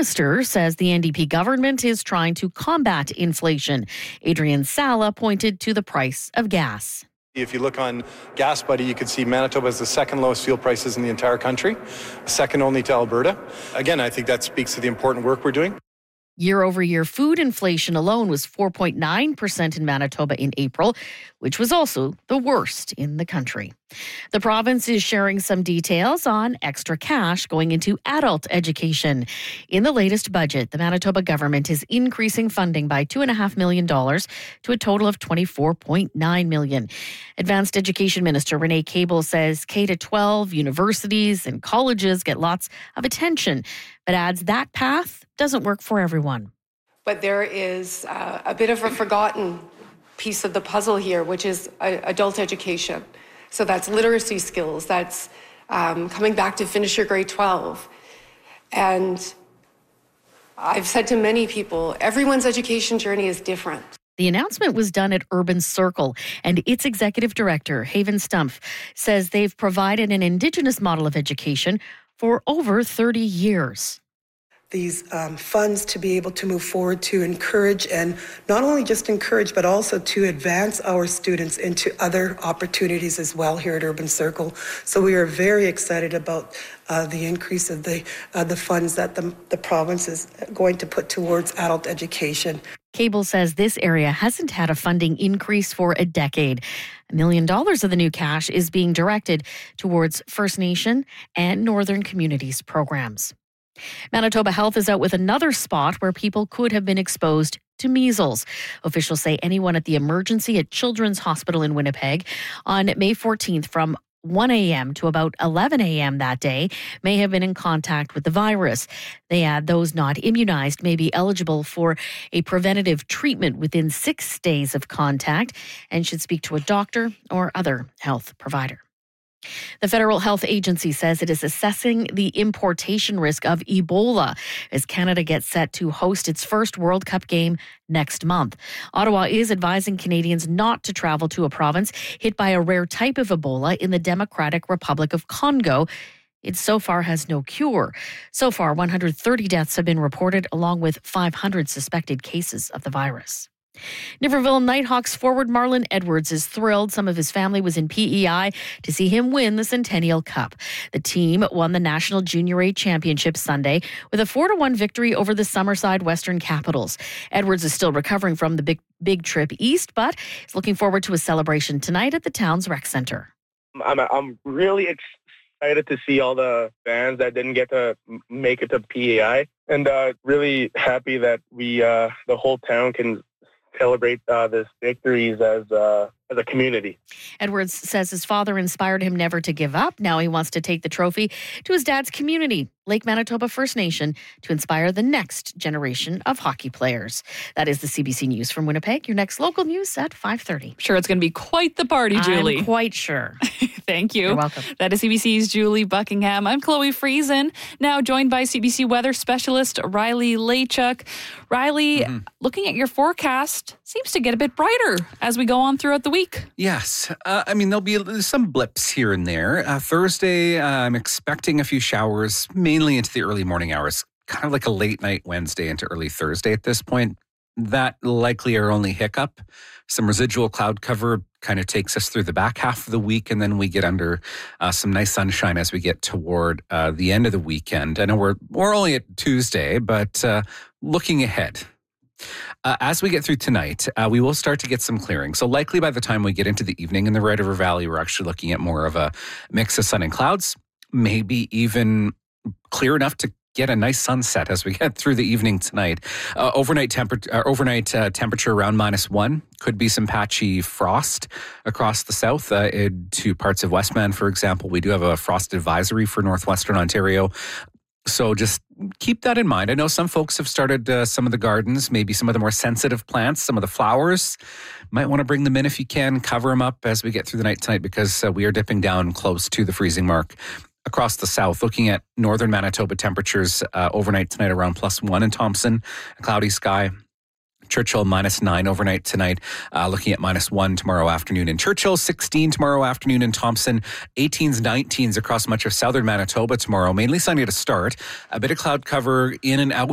minister says the NDP government is trying to combat inflation. Adrian Sala pointed to the price of gas. If you look on Gas Buddy, you can see Manitoba has the second lowest fuel prices in the entire country, second only to Alberta. Again, I think that speaks to the important work we're doing. Year-over-year food inflation alone was 4.9% in Manitoba in April, which was also the worst in the country. The province is sharing some details on extra cash going into adult education. In the latest budget, the Manitoba government is increasing funding by $2.5 million to a total of $24.9 million. Advanced Education Minister Renee Cable says K-12 universities and colleges get lots of attention, but adds that path doesn't work for everyone. But there is a bit of a forgotten piece of the puzzle here, which is adult education. So that's literacy skills, that's coming back to finish your grade 12. And I've said to many people, everyone's education journey is different. The announcement was done at Urban Circle, and its executive director, Haven Stumpf, says they've provided an Indigenous model of education for over 30 years. These funds to be able to move forward to encourage, and not only just encourage, but also to advance our students into other opportunities as well here at Urban Circle. So we are very excited about the increase of the funds that the province is going to put towards adult education. Cable says this area hasn't had a funding increase for a decade. $1 million of the new cash is being directed towards First Nation and Northern Communities programs. Manitoba Health is out with another spot where people could have been exposed to measles. Officials say anyone at the emergency at Children's Hospital in Winnipeg on May 14th from 1 a.m. to about 11 a.m. that day may have been in contact with the virus. They add those not immunized may be eligible for a preventative treatment within 6 days of contact and should speak to a doctor or other health provider. The Federal Health Agency says it is assessing the importation risk of Ebola as Canada gets set to host its first World Cup game next month. Ottawa is advising Canadians not to travel to a province hit by a rare type of Ebola in the Democratic Republic of Congo. It so far has no cure. So far, 130 deaths have been reported, along with 500 suspected cases of the virus. Niverville Nighthawks forward Marlon Edwards is thrilled some of his family was in PEI to see him win the Centennial Cup. The team won the National Junior A Championship Sunday with a 4-1 victory over the Summerside Western Capitals. Edwards is still recovering from the big trip east, but is looking forward to a celebration tonight at the town's rec center. I'm really excited to see all the fans that didn't get to make it to PEI, and really happy that we, the whole town, can celebrate this victories as a community. Edwards says his father inspired him never to give up. Now he wants to take the trophy to his dad's community, Lake Manitoba First Nation, to inspire the next generation of hockey players. That is the CBC News from Winnipeg. Your next local news at 5:30. Sure, it's going to be quite the party, Julie. I'm quite sure. Thank you. You're welcome. That is CBC's Julie Buckingham. I'm Chloe Friesen, now joined by CBC weather specialist Riley Lachuk. Riley, looking at your forecast, seems to get a bit brighter as we go on throughout the week. Yes. There'll be some blips here and there. Thursday, I'm expecting a few showers, mainly into the early morning hours, kind of like a late night Wednesday into early Thursday at this point. That likely our only hiccup. Some residual cloud cover kind of takes us through the back half of the week, and then we get under some nice sunshine as we get toward the end of the weekend. I know we're only at Tuesday, but looking ahead. As we get through tonight, we will start to get some clearing. So likely by the time we get into the evening in the Red River Valley, we're actually looking at more of a mix of sun and clouds, maybe even clear enough to get a nice sunset as we get through the evening tonight. Overnight temperature around -1. Could be some patchy frost across the south to parts of Westman, for example. We do have a frost advisory for northwestern Ontario. So just keep that in mind. I know some folks have started some of the gardens, maybe some of the more sensitive plants, some of the flowers. Might want to bring them in if you can, cover them up as we get through the night tonight, because we are dipping down close to the freezing mark across the south. Looking at northern Manitoba temperatures overnight tonight around +1 in Thompson, a cloudy sky. Churchill -9 overnight tonight, looking at -1 tomorrow afternoon in Churchill, 16 tomorrow afternoon in Thompson, 18s, 19s across much of southern Manitoba tomorrow. Mainly sunny to start, a bit of cloud cover in and out